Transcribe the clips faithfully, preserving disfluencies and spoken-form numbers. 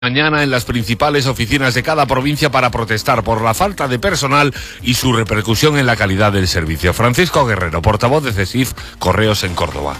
Mañana en las principales oficinas de cada provincia para protestar por la falta de personal y su repercusión en la calidad del servicio. Francisco Guerrero, portavoz de CESIF Correos en Córdoba.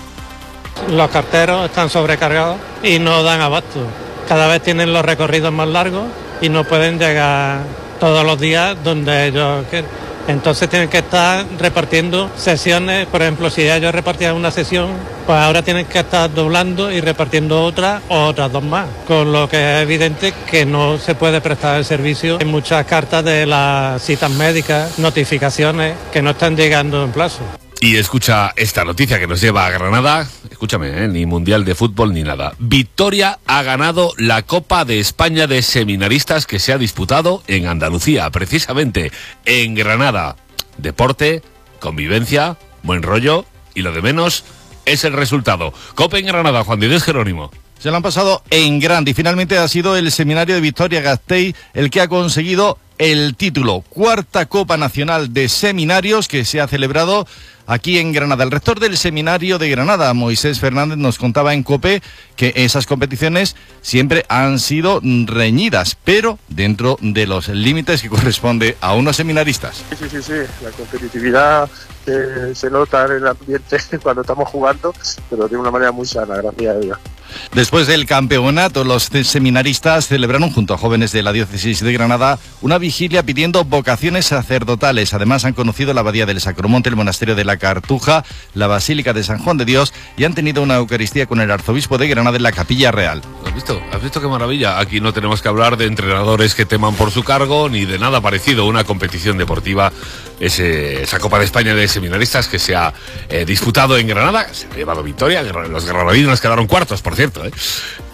Los carteros están sobrecargados y no dan abasto. Cada vez tienen los recorridos más largos y no pueden llegar todos los días donde ellos quieren. Entonces tienen que estar repartiendo sesiones. Por ejemplo, si ellos repartían una sesión, pues ahora tienen que estar doblando y repartiendo otra o otras dos más. Con lo que es evidente que no se puede prestar el servicio. Hay muchas cartas de las citas médicas, notificaciones que no están llegando en plazo. Y escucha esta noticia que nos lleva a Granada. Escúchame, ¿eh? Ni mundial de fútbol ni nada. Vitoria ha ganado la Copa de España de Seminaristas que se ha disputado en Andalucía, precisamente en Granada. Deporte, convivencia, buen rollo y lo de menos es el resultado. Copa en Granada, Juan de Dios Jerónimo. Se lo han pasado en grande y finalmente ha sido el seminario de Vitoria-Gasteiz el que ha conseguido el título. Cuarta Copa Nacional de Seminarios que se ha celebrado aquí en Granada. El rector del Seminario de Granada, Moisés Fernández, nos contaba en COPE que esas competiciones siempre han sido reñidas, pero dentro de los límites que corresponde a unos seminaristas. Sí, sí, sí, la competitividad eh, se nota en el ambiente cuando estamos jugando, pero de una manera muy sana, gracias a Dios. Después del campeonato, los seminaristas celebraron junto a jóvenes de la diócesis de Granada una vigilia pidiendo vocaciones sacerdotales. Además han conocido la abadía del Sacromonte, el monasterio de la Cartuja, la Basílica de San Juan de Dios y han tenido una Eucaristía con el arzobispo de Granada en la Capilla Real. ¿Has visto? ¿Has visto qué maravilla? Aquí no tenemos que hablar de entrenadores que teman por su cargo ni de nada parecido. Una competición deportiva, ese, esa Copa de España de Seminaristas que se ha eh, disputado en Granada, se ha llevado victoria, los granadinos quedaron cuartos, por cierto, ¿eh?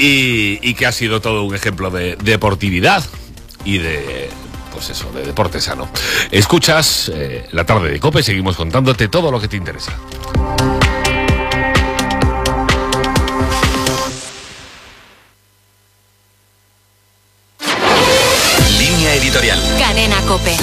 y, y que ha sido todo un ejemplo de deportividad y de... pues eso, de deporte sano. Escuchas eh, la tarde de COPE, seguimos contándote todo lo que te interesa. Línea editorial. Cadena COPE.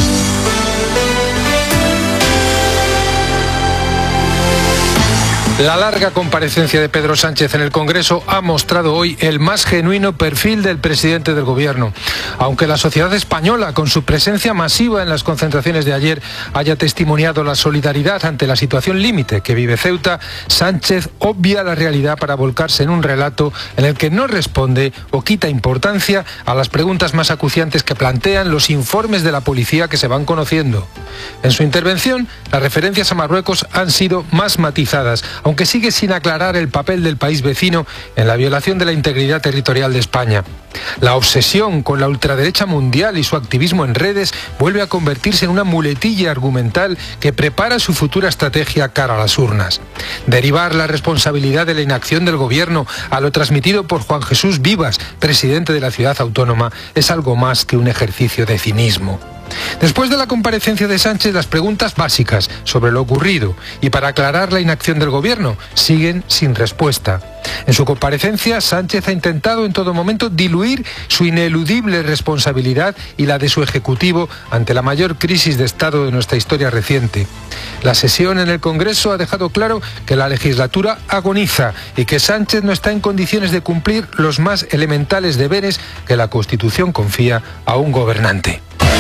La larga comparecencia de Pedro Sánchez en el Congreso ha mostrado hoy el más genuino perfil del presidente del Gobierno. Aunque la sociedad española, con su presencia masiva en las concentraciones de ayer, haya testimoniado la solidaridad ante la situación límite que vive Ceuta, Sánchez obvia la realidad para volcarse en un relato en el que no responde o quita importancia a las preguntas más acuciantes que plantean los informes de la policía que se van conociendo. En su intervención, las referencias a Marruecos han sido más matizadas, aunque sigue sin aclarar el papel del país vecino en la violación de la integridad territorial de España. La obsesión con la ultraderecha mundial y su activismo en redes vuelve a convertirse en una muletilla argumental que prepara su futura estrategia cara a las urnas. Derivar la responsabilidad de la inacción del Gobierno a lo transmitido por Juan Jesús Vivas, presidente de la ciudad autónoma, es algo más que un ejercicio de cinismo. Después de la comparecencia de Sánchez, las preguntas básicas sobre lo ocurrido y para aclarar la inacción del Gobierno siguen sin respuesta. En su comparecencia, Sánchez ha intentado en todo momento diluir su ineludible responsabilidad y la de su Ejecutivo ante la mayor crisis de Estado de nuestra historia reciente. La sesión en el Congreso ha dejado claro que la legislatura agoniza y que Sánchez no está en condiciones de cumplir los más elementales deberes que la Constitución confía a un gobernante.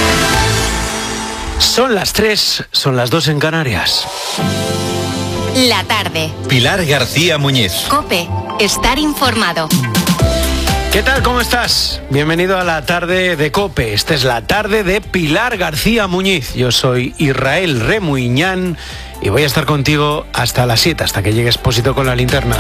Son las tres, son las dos en Canarias. La tarde. Pilar García Muñiz. COPE. Estar informado. ¿Qué tal? ¿Cómo estás? Bienvenido a la tarde de COPE. Esta es la tarde de Pilar García Muñiz. Yo soy Israel Remuiñán y voy a estar contigo hasta las siete, hasta que llegue Expósito con la linterna.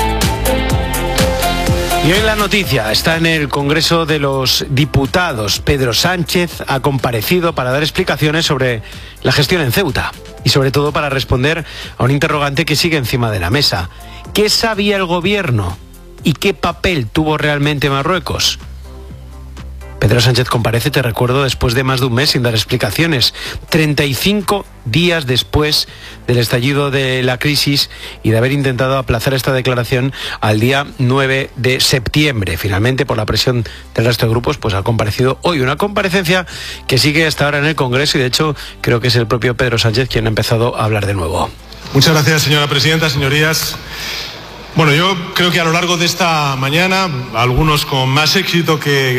Y hoy la noticia está en el Congreso de los Diputados. Pedro Sánchez ha comparecido para dar explicaciones sobre la gestión en Ceuta y sobre todo para responder a un interrogante que sigue encima de la mesa. ¿Qué sabía el Gobierno y qué papel tuvo realmente Marruecos? Pedro Sánchez comparece, te recuerdo, después de más de un mes sin dar explicaciones. treinta y cinco días después del estallido de la crisis y de haber intentado aplazar esta declaración al día nueve de septiembre. Finalmente, por la presión del resto de grupos, pues ha comparecido hoy. Una comparecencia que sigue hasta ahora en el Congreso y, de hecho, creo que es el propio Pedro Sánchez quien ha empezado a hablar de nuevo. Muchas gracias, señora presidenta, señorías. Bueno, yo creo que a lo largo de esta mañana, algunos con más éxito que